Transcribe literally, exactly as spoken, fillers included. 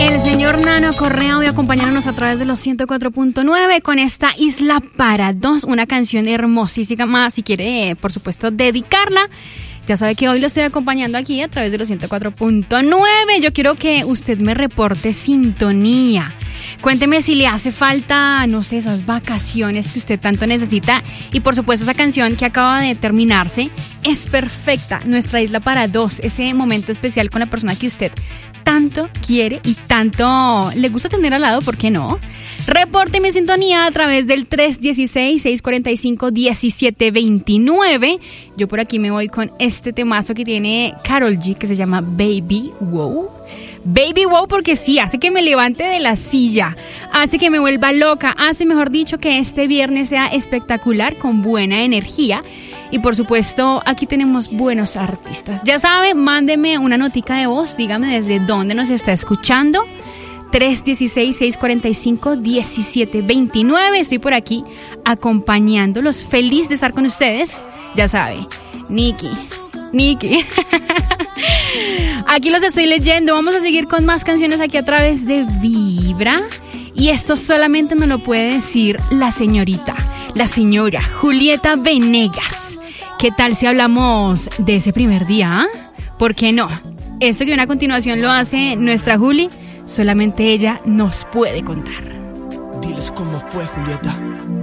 El señor Nano Correa hoy acompañándonos a través de los ciento cuatro punto nueve con esta Isla para Dos, una canción hermosísima más. Si quiere, por supuesto, dedicarla, ya sabe que hoy lo estoy acompañando aquí a través de los ciento cuatro punto nueve. Yo quiero que usted me reporte sintonía. Cuénteme si le hace falta, no sé, esas vacaciones que usted tanto necesita. Y por supuesto esa canción que acaba de terminarse es perfecta. Nuestra Isla para Dos, ese momento especial con la persona que usted tanto quiere y tanto le gusta tener al lado, ¿por qué no? Repórteme sintonía a través del tres uno seis, seis cuatro cinco, uno siete dos nueve. Yo por aquí me voy con este temazo que tiene Karol G, que se llama Baby Wow. Baby Wow, porque sí, hace que me levante de la silla, hace que me vuelva loca, hace, mejor dicho, que este viernes sea espectacular, con buena energía. Y por supuesto, aquí tenemos buenos artistas. Ya sabe, mándeme una notica de voz, dígame desde dónde nos está escuchando. tres uno seis, seis cuatro cinco, uno siete dos nueve. Estoy por aquí acompañándolos, feliz de estar con ustedes. Ya sabe, Nikki, Nikki. Aquí los estoy leyendo. Vamos a seguir con más canciones aquí a través de Vibra. Y esto solamente nos lo puede decir la señorita, la señora Julieta Venegas. ¿Qué tal si hablamos de ese primer día? ¿Eh? ¿Por qué no? Esto que viene a continuación lo hace nuestra Juli. Solamente ella nos puede contar. Diles cómo fue, Julieta.